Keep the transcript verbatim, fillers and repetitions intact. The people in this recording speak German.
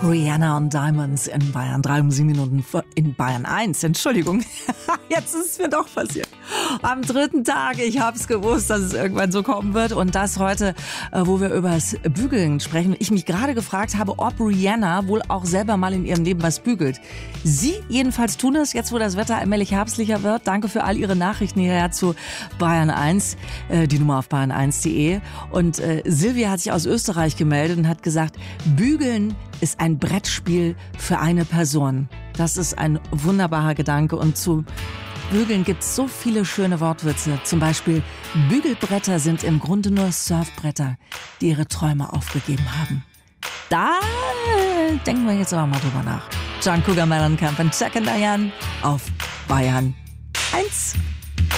Rihanna und Diamonds in Bayern. drei um sieben Minuten in Bayern eins. Entschuldigung, jetzt ist es mir doch passiert. Am dritten Tag, ich hab's gewusst, dass es irgendwann so kommen wird. Und das heute, wo wir über das Bügeln sprechen. Ich mich gerade gefragt habe, ob Rihanna wohl auch selber mal in ihrem Leben was bügelt. Sie jedenfalls tun es, jetzt wo das Wetter allmählich herbstlicher wird. Danke für all Ihre Nachrichten hierher zu Bayern eins, äh, die Nummer auf bayern eins punkt de. Und äh, Silvia hat sich aus Österreich gemeldet und hat gesagt, bügeln ist ein Brettspiel für eine Person. Das ist ein wunderbarer Gedanke. Und zu Bügeln gibt es so viele schöne Wortwitze. Zum Beispiel, Bügelbretter sind im Grunde nur Surfbretter, die ihre Träume aufgegeben haben. Da denken wir jetzt aber mal drüber nach. John Cougar Mellencamp und Chuck and Diane auf Bayern eins.